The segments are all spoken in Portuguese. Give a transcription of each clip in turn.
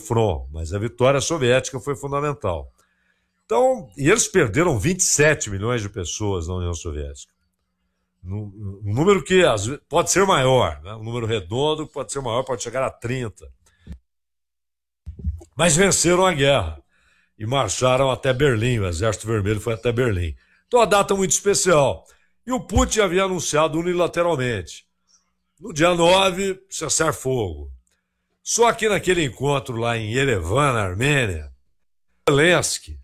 front, mas a vitória soviética foi fundamental. Então, e eles perderam 27 milhões de pessoas na União Soviética. Um número que às vezes, pode ser maior, né? Um número redondo pode ser maior, pode chegar a 30. Mas venceram a guerra e marcharam até Berlim, o Exército Vermelho foi até Berlim. Então, uma data muito especial. E o Putin havia anunciado unilateralmente. No dia 9, cessar fogo. Só que naquele encontro lá em Yerevan, na Armênia, Zelensky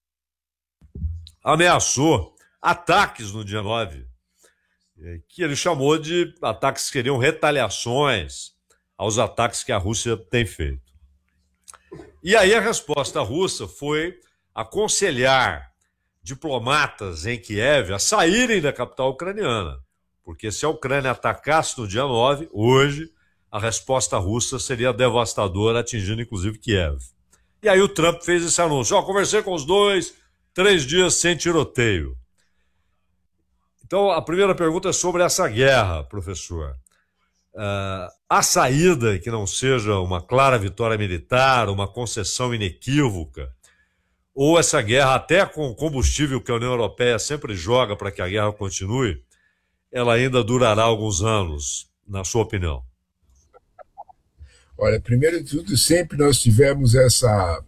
ameaçou ataques no dia 9, que ele chamou de ataques que seriam retaliações aos ataques que a Rússia tem feito. E aí a resposta russa foi aconselhar diplomatas em Kiev a saírem da capital ucraniana, porque se a Ucrânia atacasse no dia 9, hoje, a resposta russa seria devastadora, atingindo inclusive Kiev. E aí o Trump fez esse anúncio, conversei com os dois, 3 dias sem tiroteio. Então, a primeira pergunta é sobre essa guerra, professor. A saída que não seja uma clara vitória militar, uma concessão inequívoca, ou essa guerra, até com o combustível que a União Europeia sempre joga para que a guerra continue, ela ainda durará alguns anos, na sua opinião? Olha, primeiro de tudo, sempre nós tivemos essa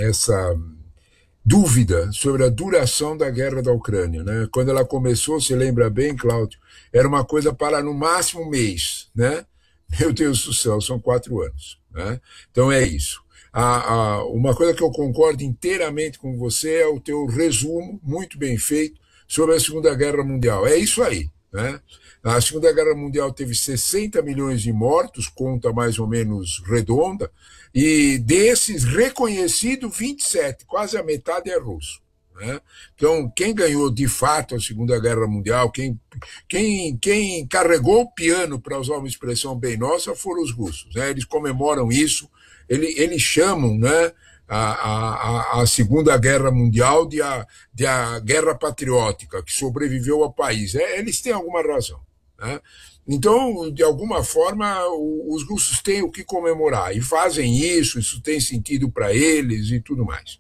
dúvida sobre a duração da guerra da Ucrânia, né? Quando ela começou, se lembra bem, Cláudio, era uma coisa para no máximo um mês, né? Meu Deus do céu, são 4 anos, né? Então é isso. Uma coisa que eu concordo inteiramente com você é o teu resumo, muito bem feito, sobre a Segunda Guerra Mundial. É isso aí, né? A Segunda Guerra Mundial teve 60 milhões de mortos, conta mais ou menos redonda, e desses reconhecido 27, quase a metade é russo, né? Então, quem ganhou de fato a Segunda Guerra Mundial, quem carregou o piano, para usar uma expressão bem nossa, foram os russos, né? Eles comemoram isso, eles chamam, né, a Segunda Guerra Mundial de a Guerra Patriótica, que sobreviveu ao país. Eles têm alguma razão, né? Então, de alguma forma, os russos têm o que comemorar e fazem isso tem sentido para eles e tudo mais.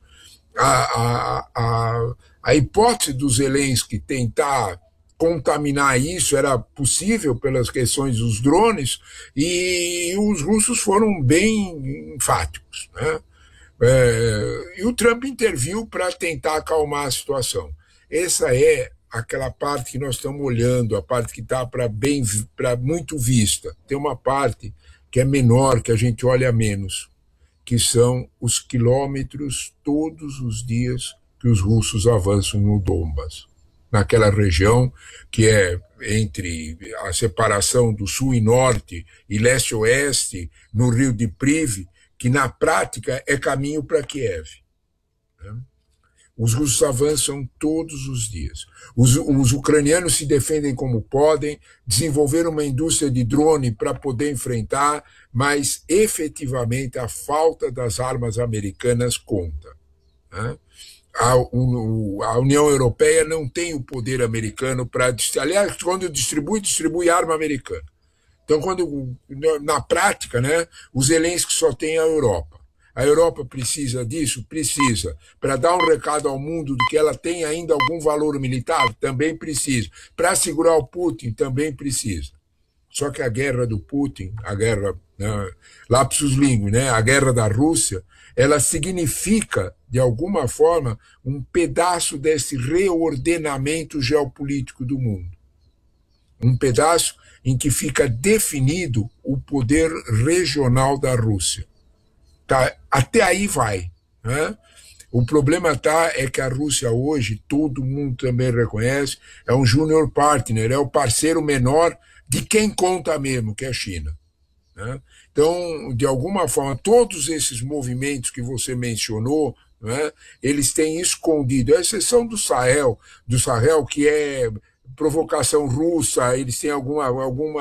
A hipótese do Zelensky tentar contaminar isso era possível pelas questões dos drones e os russos foram bem enfáticos, né? E o Trump interviu para tentar acalmar a situação. Essa é aquela parte que nós estamos olhando, a parte que está para muito vista. Tem uma parte que é menor, que a gente olha menos, que são os quilômetros todos os dias que os russos avançam no Donbas, naquela região que é entre a separação do sul e norte e leste-oeste, no rio de Priv, que na prática é caminho para Kiev, né? Os russos avançam todos os dias. Os ucranianos se defendem como podem, desenvolveram uma indústria de drone para poder enfrentar, mas efetivamente a falta das armas americanas conta, né? A União Europeia não tem o poder americano para... Aliás, quando distribui arma americana. Então, na prática, né, o Zelensky só tem a Europa. A Europa precisa disso? Precisa. Para dar um recado ao mundo de que ela tem ainda algum valor militar? Também precisa. Para segurar o Putin? Também precisa. Só que a guerra do Putin, a guerra, né, lapsus linguae, né, a guerra da Rússia, ela significa, de alguma forma, um pedaço desse reordenamento geopolítico do mundo. Um pedaço em que fica definido o poder regional da Rússia. Tá, até aí vai, né? O problema é que a Rússia hoje, todo mundo também reconhece, é um junior partner, é o parceiro menor de quem conta mesmo, que é a China, né? Então, de alguma forma, todos esses movimentos que você mencionou, né, eles têm escondido, a exceção do Sahel, que é provocação russa, eles têm alguma